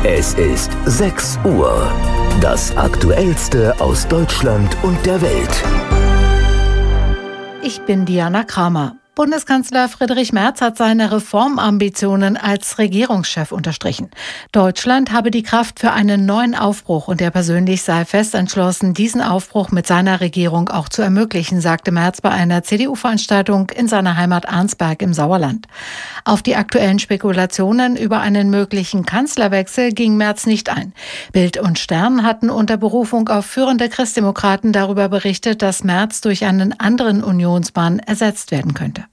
Es ist 6 Uhr. Das Aktuellste aus Deutschland und der Welt. Ich bin Diana Kramer. Bundeskanzler Friedrich Merz hat seine Reformambitionen als Regierungschef unterstrichen. Deutschland habe die Kraft für einen neuen Aufbruch und er persönlich sei fest entschlossen, diesen Aufbruch mit seiner Regierung auch zu ermöglichen, sagte Merz bei einer CDU-Veranstaltung in seiner Heimat Arnsberg im Sauerland. Auf die aktuellen Spekulationen über einen möglichen Kanzlerwechsel ging Merz nicht ein. Bild und Stern hatten unter Berufung auf führende Christdemokraten darüber berichtet, dass Merz durch einen anderen Unionsmann ersetzt werden könnte.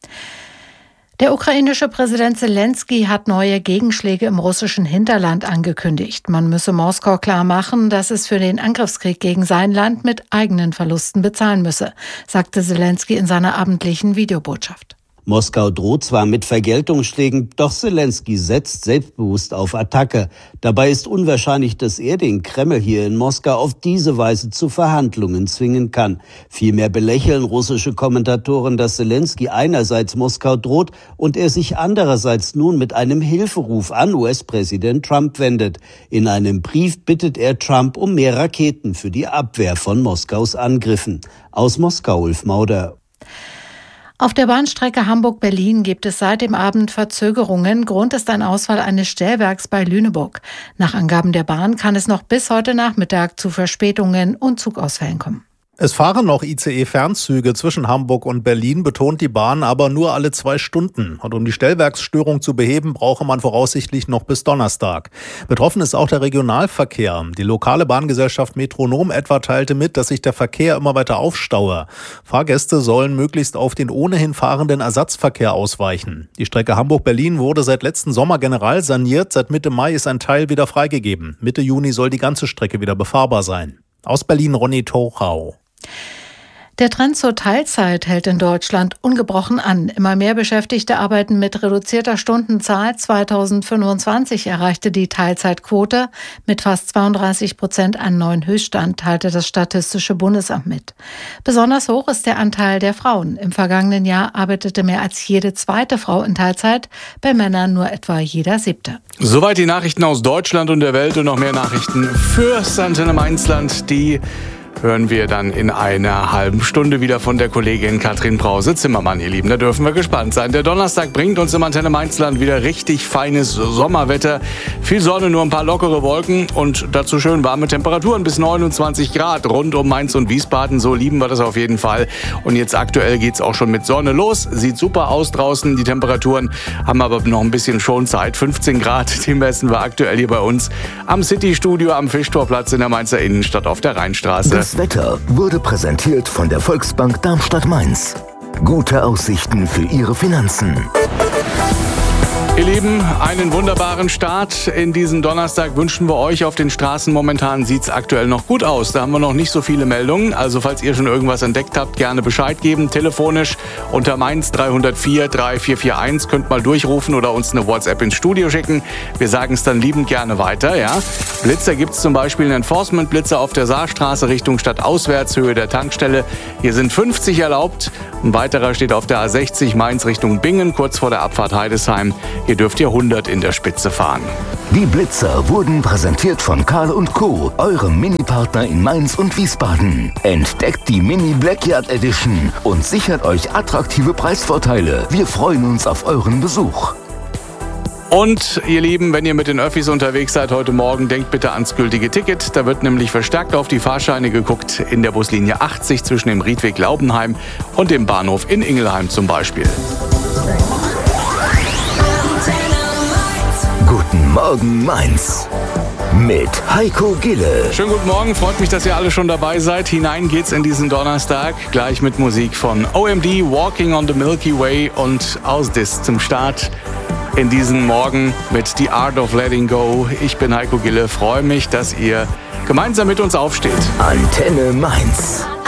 Der ukrainische Präsident Selenskyj hat neue Gegenschläge im russischen Hinterland angekündigt. Man müsse Moskau klar machen, dass es für den Angriffskrieg gegen sein Land mit eigenen Verlusten bezahlen müsse, sagte Selenskyj in seiner abendlichen Videobotschaft. Moskau droht zwar mit Vergeltungsschlägen, doch Selenskyj setzt selbstbewusst auf Attacke. Dabei ist unwahrscheinlich, dass er den Kreml hier in Moskau auf diese Weise zu Verhandlungen zwingen kann. Vielmehr belächeln russische Kommentatoren, dass Selenskyj einerseits Moskau droht und er sich andererseits nun mit einem Hilferuf an US-Präsident Trump wendet. In einem Brief bittet er Trump um mehr Raketen für die Abwehr von Moskaus Angriffen. Aus Moskau, Ulf Mauder. Auf der Bahnstrecke Hamburg-Berlin gibt es seit dem Abend Verzögerungen. Grund ist ein Ausfall eines Stellwerks bei Lüneburg. Nach Angaben der Bahn kann es noch bis heute Nachmittag zu Verspätungen und Zugausfällen kommen. Es fahren noch ICE-Fernzüge zwischen Hamburg und Berlin, betont die Bahn, aber nur alle 2 Stunden. Und um die Stellwerksstörung zu beheben, brauche man voraussichtlich noch bis Donnerstag. Betroffen ist auch der Regionalverkehr. Die lokale Bahngesellschaft Metronom etwa teilte mit, dass sich der Verkehr immer weiter aufstaue. Fahrgäste sollen möglichst auf den ohnehin fahrenden Ersatzverkehr ausweichen. Die Strecke Hamburg-Berlin wurde seit letzten Sommer general saniert. Seit Mitte Mai ist ein Teil wieder freigegeben. Mitte Juni soll die ganze Strecke wieder befahrbar sein. Aus Berlin Ronny Tochau. Der Trend zur Teilzeit hält in Deutschland ungebrochen an. Immer mehr Beschäftigte arbeiten mit reduzierter Stundenzahl. 2025 erreichte die Teilzeitquote mit fast 32% einen neuen Höchststand, teilte das Statistische Bundesamt mit. Besonders hoch ist der Anteil der Frauen. Im vergangenen Jahr arbeitete mehr als jede zweite Frau in Teilzeit, bei Männern nur etwa jeder 7. Soweit die Nachrichten aus Deutschland und der Welt und noch mehr Nachrichten fürs Antenne Mainzland, die hören wir dann in einer halben Stunde wieder von der Kollegin Katrin Brause-Zimmermann, ihr Lieben. Da dürfen wir gespannt sein. Der Donnerstag bringt uns im Antenne Mainzland wieder richtig feines Sommerwetter. Viel Sonne, nur ein paar lockere Wolken und dazu schön warme Temperaturen bis 29 Grad rund um Mainz und Wiesbaden. So lieben wir das auf jeden Fall. Und jetzt aktuell geht's auch schon mit Sonne los. Sieht super aus draußen. Die Temperaturen haben aber noch ein bisschen Schonzeit. 15 Grad, die messen wir aktuell hier bei uns am City-Studio am Fischtorplatz in der Mainzer Innenstadt auf der Rheinstraße. Das Wetter wurde präsentiert von der Volksbank Darmstadt-Mainz. Gute Aussichten für Ihre Finanzen. Ihr Lieben, einen wunderbaren Start in diesen Donnerstag wünschen wir euch. Auf den Straßen momentan sieht es aktuell noch gut aus. Da haben wir noch nicht so viele Meldungen. Also falls ihr schon irgendwas entdeckt habt, gerne Bescheid geben. Telefonisch unter Mainz 304 3441. Könnt mal durchrufen oder uns eine WhatsApp ins Studio schicken. Wir sagen es dann liebend gerne weiter. Ja? Blitzer gibt es zum Beispiel einen Enforcement-Blitzer auf der Saarstraße Richtung Stadtauswärts, Höhe der Tankstelle. Hier sind 50 erlaubt. Ein weiterer steht auf der A60 Mainz Richtung Bingen, kurz vor der Abfahrt Heidesheim. Hier dürft ihr 100 in der Spitze fahren. Die Blitzer wurden präsentiert von Karl & Co., eurem Mini-Partner in Mainz und Wiesbaden. Entdeckt die Mini Blackyard Edition und sichert euch attraktive Preisvorteile. Wir freuen uns auf euren Besuch. Und ihr Lieben, wenn ihr mit den Öffis unterwegs seid heute Morgen, denkt bitte ans gültige Ticket. Da wird nämlich verstärkt auf die Fahrscheine geguckt in der Buslinie 80 zwischen dem Riedweg Laubenheim und dem Bahnhof in Ingelheim zum Beispiel. Guten Morgen Mainz mit Heiko Gille. Schönen guten Morgen, freut mich, dass ihr alle schon dabei seid. Hinein geht's in diesen Donnerstag, gleich mit Musik von OMD, Walking on the Milky Way und aus Dis zum Start in diesen Morgen mit The Art of Letting Go. Ich bin Heiko Gille, freue mich, dass ihr gemeinsam mit uns aufsteht. Antenne Mainz.